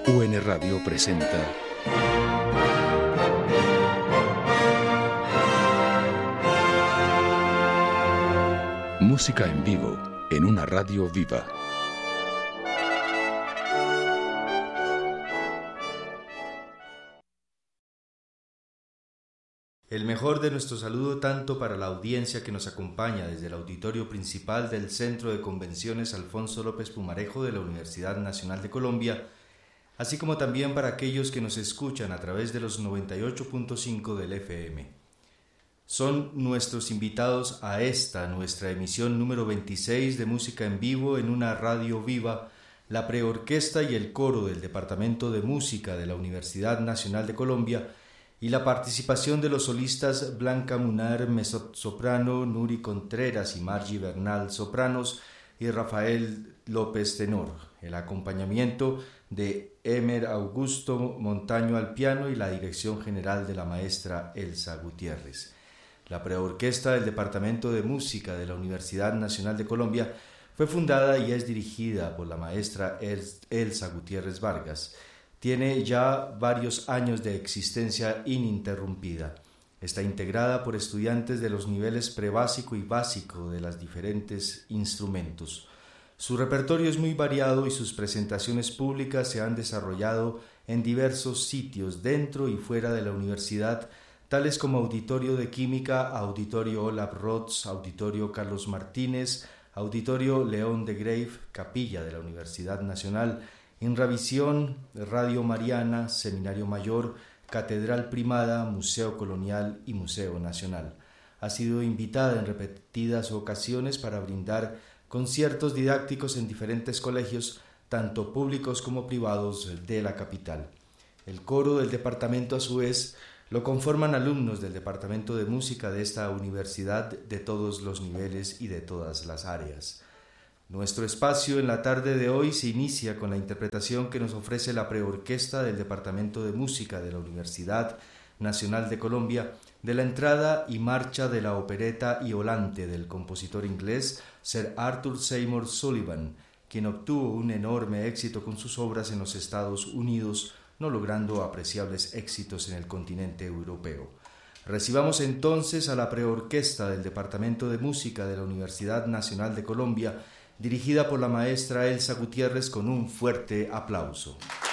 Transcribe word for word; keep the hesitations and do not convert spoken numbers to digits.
U N Radio presenta música en vivo en una radio viva. El mejor de nuestro saludo tanto para la audiencia que nos acompaña desde el auditorio principal del Centro de Convenciones Alfonso López Pumarejo de la Universidad Nacional de Colombia, así como también para aquellos que nos escuchan a través de los noventa y ocho punto cinco del F M. Son nuestros invitados a esta, nuestra emisión número veintiséis de música en vivo en una radio viva, la preorquesta y el coro del Departamento de Música de la Universidad Nacional de Colombia y la participación de los solistas Blanca Munar, mezzosoprano, Nuri Contreras y Margie Bernal, sopranos, y Rafael López, tenor. El acompañamiento de Emer Augusto Montaño al piano y la dirección general de la maestra Elsa Gutiérrez. La preorquesta del Departamento de Música de la Universidad Nacional de Colombia fue fundada y es dirigida por la maestra Elsa Gutiérrez Vargas. Tiene ya varios años de existencia ininterrumpida. Está integrada por estudiantes de los niveles prebásico y básico de los diferentes instrumentos. Su repertorio es muy variado y sus presentaciones públicas se han desarrollado en diversos sitios dentro y fuera de la universidad, tales como Auditorio de Química, Auditorio Olaf Rotz, Auditorio Carlos Martínez, Auditorio León de Grave, Capilla de la Universidad Nacional, Inravisión, Radio Mariana, Seminario Mayor, Catedral Primada, Museo Colonial y Museo Nacional. Ha sido invitada en repetidas ocasiones para brindar conciertos didácticos en diferentes colegios, tanto públicos como privados de la capital. El coro del departamento, a su vez, lo conforman alumnos del Departamento de Música de esta universidad de todos los niveles y de todas las áreas. Nuestro espacio en la tarde de hoy se inicia con la interpretación que nos ofrece la preorquesta del Departamento de Música de la Universidad Nacional de Colombia de la entrada y marcha de la opereta Iolante del compositor inglés Sir Arthur Seymour Sullivan, quien obtuvo un enorme éxito con sus obras en los Estados Unidos, no logrando apreciables éxitos en el continente europeo. Recibamos entonces a la preorquesta del Departamento de Música de la Universidad Nacional de Colombia, dirigida por la maestra Elsa Gutiérrez, con un fuerte aplauso.